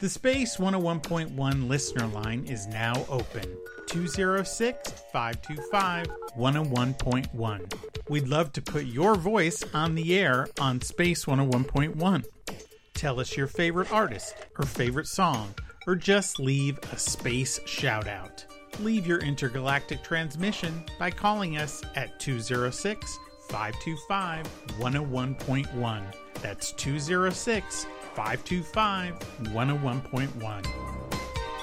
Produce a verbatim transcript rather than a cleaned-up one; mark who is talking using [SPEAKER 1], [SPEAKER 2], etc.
[SPEAKER 1] The Space one oh one point one listener line is now open. two oh six, five two five, one oh one point one. We'd love to put your voice on the air on Space one oh one point one. Tell us your favorite artist or favorite song, or just leave a space shout out. Leave your intergalactic transmission by calling us at two oh six, five two five, one oh one point one. That's two oh six, five two five, one oh one point one.